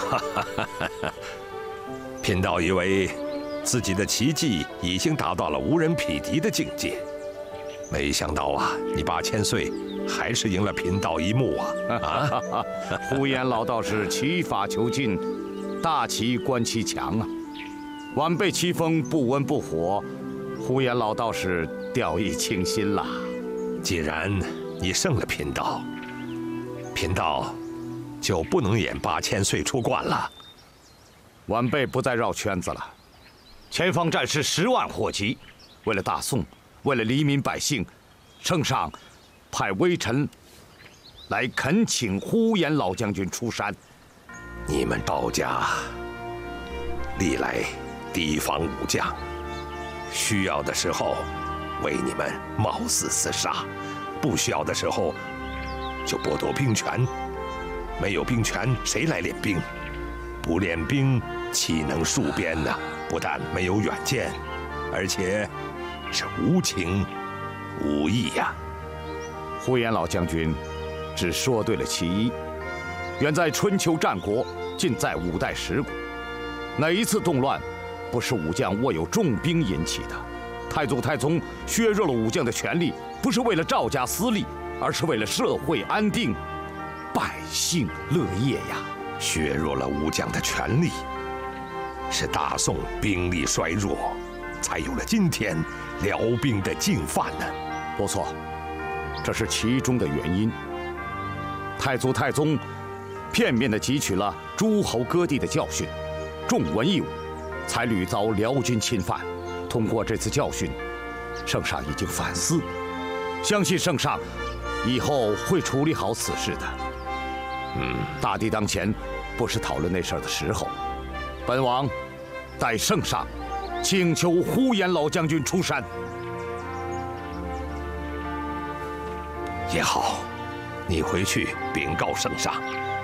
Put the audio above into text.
贫道以为自己的奇技已经达到了无人匹敌的境界，没想到啊，你8000岁还是赢了贫道一目啊！ 呼延老道士奇法求进，大奇观其强啊！晚辈奇风不温不火，呼延老道士掉以轻心了。 既然你胜了贫道，贫道就不能演8000岁出关了。 晚辈不再绕圈子了。前方战事10万火急，为了大宋，为了黎民百姓，圣上派微臣来恳请呼延老将军出山。 你们道家历来提防武将，需要的时候为你们冒死厮杀，不需要的时候就剥夺兵权。没有兵权，谁来练兵？不练兵，岂能戍边呢？不但没有远见，而且是无情无义呀！ 呼延老将军只说对了其一。远在春秋战国，近在五代十国，哪一次动乱不是武将握有重兵引起的？太祖太宗削弱了武将的权力，不是为了赵家私利，而是为了社会安定、百姓乐业呀！ 削弱了武将的权力，是大宋兵力衰弱，才有了今天辽兵的进犯呢。 不错，这是其中的原因。太祖太宗片面地汲取了诸侯割地的教训，重文抑武，才屡遭辽军侵犯。通过这次教训，圣上已经反思，相信圣上以后会处理好此事的。大敌当前，不是讨论那事儿的时候。本王代圣上请求呼延老将军出山。 也好，你回去禀告圣上，